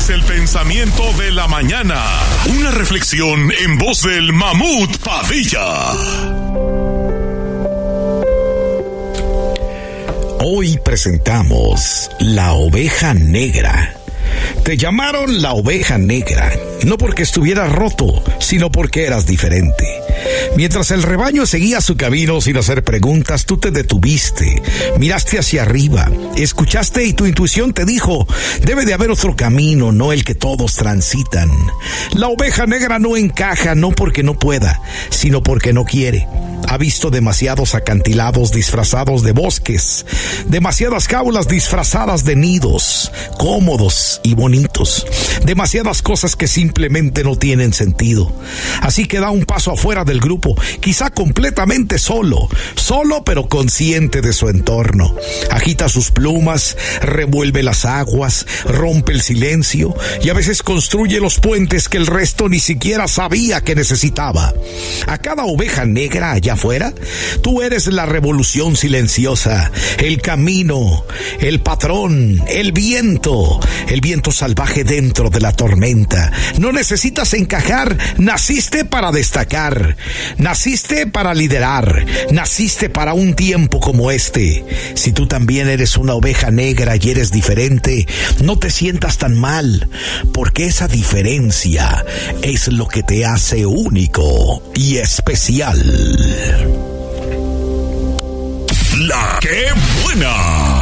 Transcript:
es el pensamiento de la mañana. Una reflexión en voz del Mamut Padilla. Hoy presentamos La Oveja Negra. Te llamaron la Oveja Negra, no porque estuvieras roto, sino porque eras diferente. Mientras el rebaño seguía su camino sin hacer preguntas, tú te detuviste, miraste hacia arriba, escuchaste y tu intuición te dijo, debe de haber otro camino, no el que todos transitan. La Oveja Negra no encaja, no porque no pueda, sino porque no quiere. Ha visto demasiados acantilados disfrazados de bosques, demasiadas jaulas disfrazadas de nidos, cómodos y bonitos, demasiadas cosas que simplemente no tienen sentido. Así que da un paso afuera del grupo, quizá completamente solo pero consciente de su entorno. Agita sus plumas, revuelve las aguas, rompe el silencio y a veces construye los puentes que el resto ni siquiera sabía que necesitaba. A cada oveja negra allá afuera, tú eres la revolución silenciosa, el camino, el patrón, el viento salvaje dentro de la tormenta. No necesitas encajar, naciste para destacar, naciste para liderar, naciste para un tiempo como este. Si tú también eres una oveja negra y eres diferente, no te sientas tan mal, porque esa diferencia es lo que te hace único y especial. La que buena.